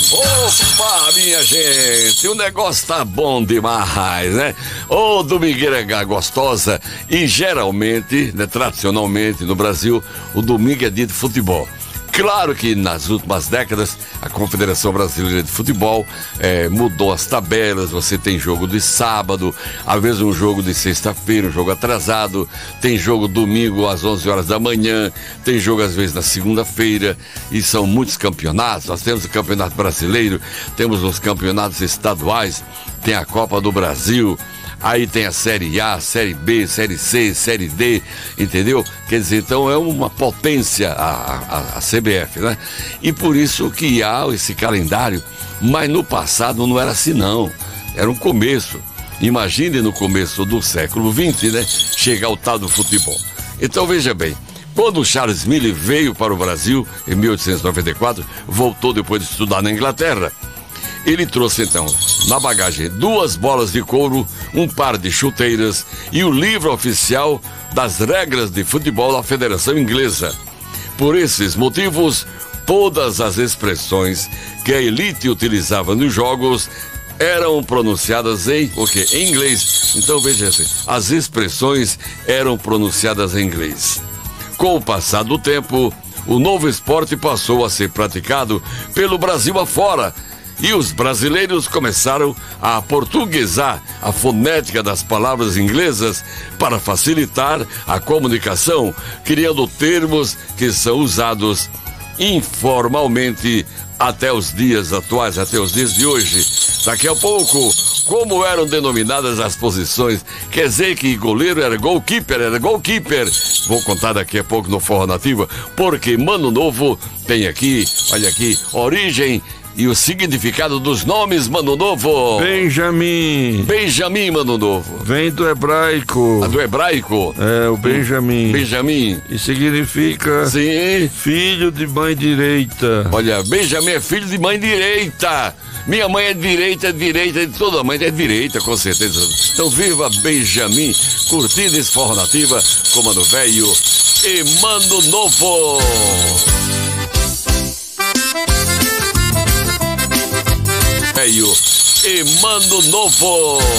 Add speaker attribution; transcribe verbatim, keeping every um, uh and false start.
Speaker 1: Opa, minha gente, o negócio tá bom demais, né? Ô, domingueira gostosa. E geralmente, né, tradicionalmente no Brasil, o domingo é dia de futebol. Claro que nas últimas décadas a Confederação Brasileira de Futebol eh, mudou as tabelas. Você tem jogo de sábado, às vezes um jogo de sexta-feira, um jogo atrasado, tem jogo domingo às onze horas da manhã, tem jogo às vezes na segunda-feira, e são muitos campeonatos. Nós temos o Campeonato Brasileiro, temos os campeonatos estaduais, tem a Copa do Brasil. Aí tem a Série A, Série B, Série C, Série D, entendeu? Quer dizer, então é uma potência a, a, a C B F, né? E por isso que há esse calendário, mas no passado não era assim não, era um começo. Imagine no começo do século vinte, né? Chegar o tal do futebol. Então veja bem, quando o Charles Miller veio para o Brasil, em mil oitocentos e noventa e quatro, voltou depois de estudar na Inglaterra. Ele trouxe então, na bagagem, duas bolas de couro, um par de chuteiras e o livro oficial das regras de futebol da Federação Inglesa. Por esses motivos, todas as expressões que a elite utilizava nos jogos eram pronunciadas em o quê? Em inglês. Então veja assim, as expressões eram pronunciadas em inglês. Com o passar do tempo, o novo esporte passou a ser praticado pelo Brasil afora. E os brasileiros começaram a portuguesar a fonética das palavras inglesas para facilitar a comunicação, criando termos que são usados informalmente até os dias atuais, até os dias de hoje. Daqui a pouco, como eram denominadas as posições? Quer dizer que goleiro era goalkeeper, era goalkeeper. Vou contar daqui a pouco no Forró Nativa, porque Mano Novo tem aqui, olha aqui, origem e o significado dos nomes, Mano Novo.
Speaker 2: Benjamin.
Speaker 1: Benjamin, Mano Novo.
Speaker 2: Vem do hebraico.
Speaker 1: Ah, do hebraico?
Speaker 2: É, o Benjamin.
Speaker 1: Benjamin.
Speaker 2: E significa...
Speaker 1: Sim.
Speaker 2: Filho de mãe direita.
Speaker 1: Olha, Benjamin é filho de mãe direita. Minha mãe é direita, direita, de toda mãe é direita, com certeza. Então viva Benjamin, curtindo esse Forró Nativa com Mano Velho e Mano Novo. Velho e Mano Novo.